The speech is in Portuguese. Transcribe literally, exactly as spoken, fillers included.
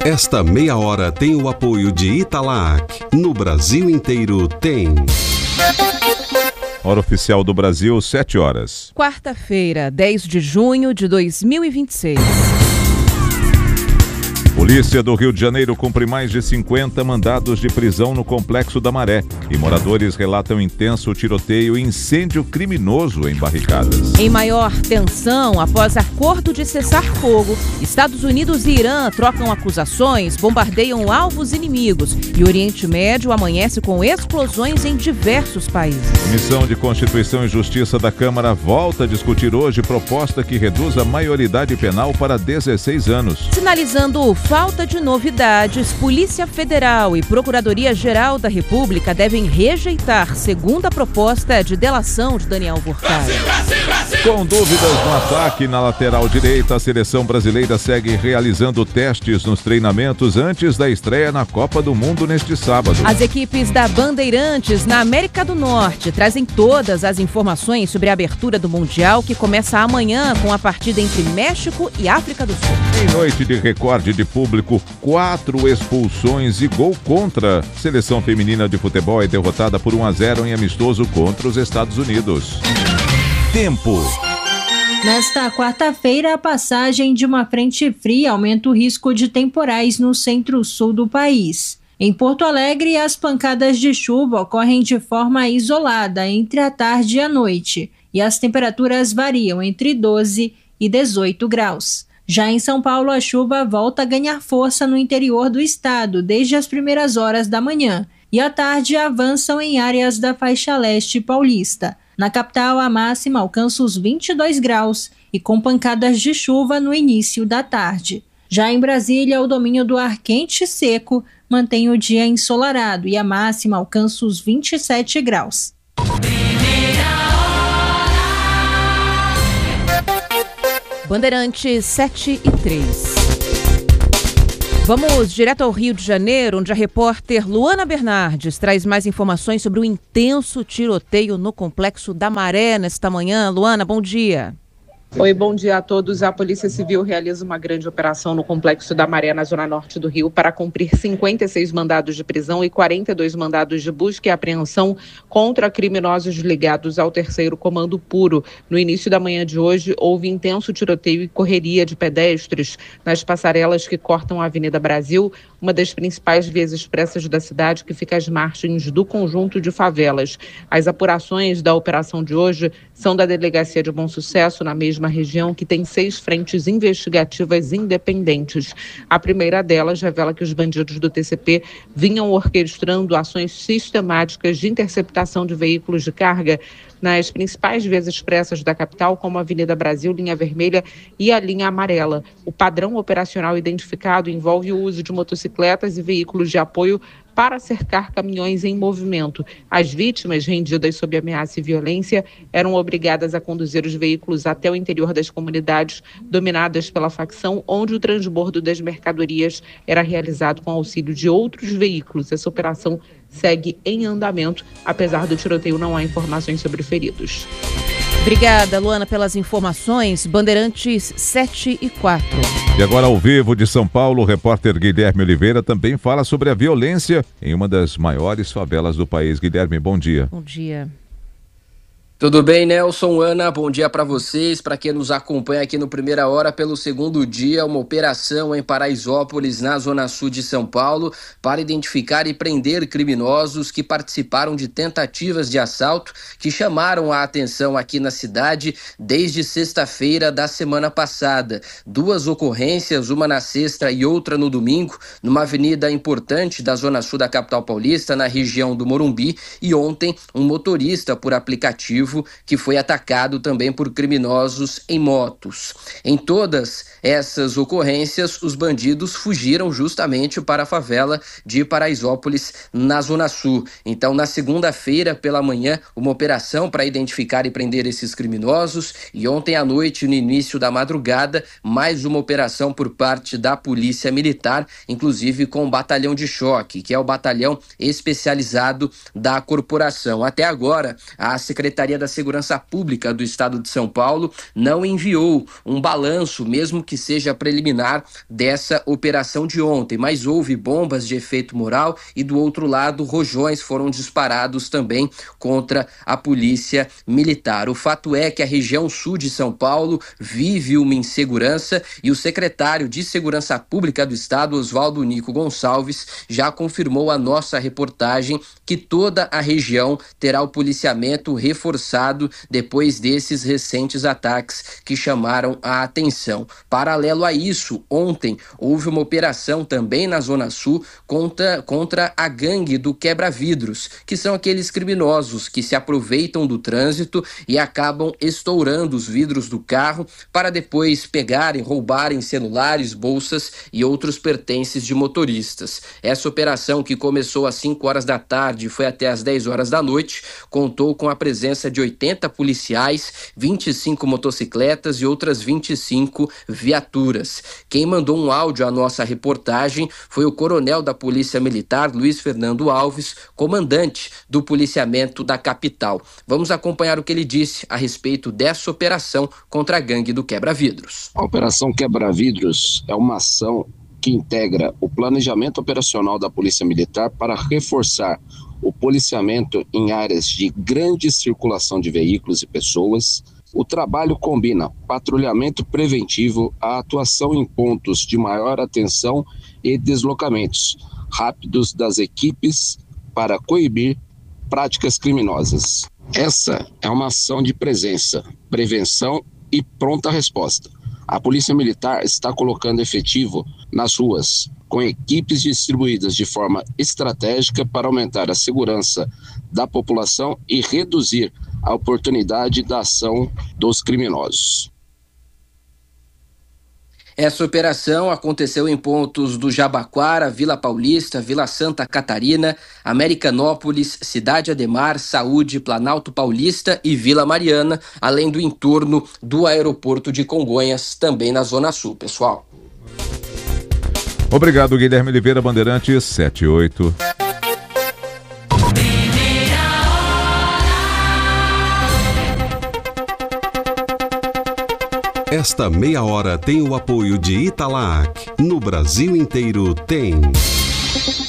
Esta meia hora tem o apoio de Italac. No Brasil inteiro tem. Hora oficial do Brasil, sete horas. Quarta-feira, dez de junho de dois mil e vinte e seis. Polícia do Rio de Janeiro cumpre mais de cinquenta mandados de prisão no Complexo da Maré. E moradores relatam intenso tiroteio e incêndio criminoso em barricadas. Em maior tensão, após acordo de cessar fogo, Estados Unidos e Irã trocam acusações, bombardeiam alvos inimigos. E o Oriente Médio amanhece com explosões em diversos países. Comissão de Constituição e Justiça da Câmara volta a discutir hoje proposta que reduz a maioridade penal para dezesseis anos. Sinalizando falta de novidades, Polícia Federal e Procuradoria-Geral da República devem rejeitar segunda proposta de delação de Daniel Furtado. Com dúvidas no ataque na lateral direita, a seleção brasileira segue realizando testes nos treinamentos antes da estreia na Copa do Mundo neste sábado. As equipes da Bandeirantes na América do Norte trazem todas as informações sobre a abertura do Mundial, que começa amanhã com a partida entre México e África do Sul. Em noite de recorde de público, quatro expulsões e gol contra. Seleção feminina de futebol é derrotada por um a zero em amistoso contra os Estados Unidos. Tempo. Nesta quarta-feira, a passagem de uma frente fria aumenta o risco de temporais no centro-sul do país. Em Porto Alegre, as pancadas de chuva ocorrem de forma isolada entre a tarde e a noite, e as temperaturas variam entre doze e dezoito graus. Já em São Paulo, a chuva volta a ganhar força no interior do estado desde as primeiras horas da manhã, e à tarde avançam em áreas da faixa leste paulista. Na capital, a máxima alcança os vinte e dois graus e com pancadas de chuva no início da tarde. Já em Brasília, o domínio do ar quente e seco mantém o dia ensolarado e a máxima alcança os vinte e sete graus. Bandeirantes sete e três. Vamos direto ao Rio de Janeiro, onde a repórter Luana Bernardes traz mais informações sobre o intenso tiroteio no Complexo da Maré nesta manhã. Luana, bom dia. Oi, bom dia a todos. A Polícia Civil realiza uma grande operação no Complexo da Maré, na zona norte do Rio, para cumprir cinquenta e seis mandados de prisão e quarenta e dois mandados de busca e apreensão contra criminosos ligados ao terceiro Comando Puro. No início da manhã de hoje, houve intenso tiroteio e correria de pedestres nas passarelas que cortam a Avenida Brasil, uma das principais vias expressas da cidade, que fica às margens do conjunto de favelas. As apurações da operação de hoje são da Delegacia de Bom Sucesso, na mesma região, que tem seis frentes investigativas independentes. A primeira delas revela que os bandidos do T C P vinham orquestrando ações sistemáticas de interceptação de veículos de carga nas principais vias expressas da capital, como a Avenida Brasil, linha vermelha e a linha amarela. O padrão operacional identificado envolve o uso de motocicletas e veículos de apoio para cercar caminhões em movimento. As vítimas, rendidas sob ameaça e violência, eram obrigadas a conduzir os veículos até o interior das comunidades dominadas pela facção, onde o transbordo das mercadorias era realizado com auxílio de outros veículos. Essa operação segue em andamento. Apesar do tiroteio, não há informações sobre feridos. Obrigada, Luana, pelas informações. Bandeirantes sete e quatro. E agora, ao vivo de São Paulo, o repórter Guilherme Oliveira também fala sobre a violência em uma das maiores favelas do país. Guilherme, bom dia. Bom dia. Tudo bem, Nelson, Ana? Bom dia para vocês, para quem nos acompanha aqui no Primeira Hora pelo segundo dia, uma operação em Paraisópolis, na zona sul de São Paulo, para identificar e prender criminosos que participaram de tentativas de assalto que chamaram a atenção aqui na cidade desde sexta-feira da semana passada. Duas ocorrências, uma na sexta e outra no domingo, numa avenida importante da zona sul da capital paulista, na região do Morumbi, e ontem um motorista por aplicativo que foi atacado também por criminosos em motos. Em todas essas ocorrências, os bandidos fugiram justamente para a favela de Paraisópolis, na Zona Sul. Então, na segunda-feira pela manhã, uma operação para identificar e prender esses criminosos, e ontem à noite, no início da madrugada, mais uma operação por parte da Polícia Militar, inclusive com o Batalhão de Choque, que é o batalhão especializado da corporação. Até agora, a Secretaria Secretaria da Segurança Pública do Estado de São Paulo não enviou um balanço, mesmo que seja preliminar, dessa operação de ontem, mas houve bombas de efeito moral e do outro lado rojões foram disparados também contra a polícia militar. O fato é que a região sul de São Paulo vive uma insegurança e o secretário de Segurança Pública do Estado, Oswaldo Nico Gonçalves, já confirmou a nossa reportagem que toda a região terá o policiamento reforçado depois desses recentes ataques que chamaram a atenção. Paralelo a isso, ontem houve uma operação também na Zona Sul contra, contra a gangue do quebra-vidros, que são aqueles criminosos que se aproveitam do trânsito e acabam estourando os vidros do carro para depois pegarem, roubarem celulares, bolsas e outros pertences de motoristas. Essa operação, que começou às cinco horas da tarde e foi até às dez horas da noite, contou com a presença de oitenta policiais, vinte e cinco motocicletas e outras vinte e cinco viaturas. Quem mandou um áudio à nossa reportagem foi o coronel da Polícia Militar, Luiz Fernando Alves, comandante do policiamento da capital. Vamos acompanhar o que ele disse a respeito dessa operação contra a gangue do quebra-vidros. A Operação Quebra-Vidros é uma ação que integra o planejamento operacional da Polícia Militar para reforçar o policiamento em áreas de grande circulação de veículos e pessoas. O trabalho combina patrulhamento preventivo, a atuação em pontos de maior atenção e deslocamentos rápidos das equipes para coibir práticas criminosas. Essa é uma ação de presença, prevenção e pronta resposta. A Polícia Militar está colocando efetivo nas ruas, com equipes distribuídas de forma estratégica para aumentar a segurança da população e reduzir a oportunidade da ação dos criminosos. Essa operação aconteceu em pontos do Jabaquara, Vila Paulista, Vila Santa Catarina, Americanópolis, Cidade Ademar, Saúde, Planalto Paulista e Vila Mariana, além do entorno do aeroporto de Congonhas, também na Zona Sul, pessoal. Obrigado, Guilherme Oliveira, Bandeirantes setenta e oito. Esta meia hora tem o apoio de Italac. No Brasil inteiro tem.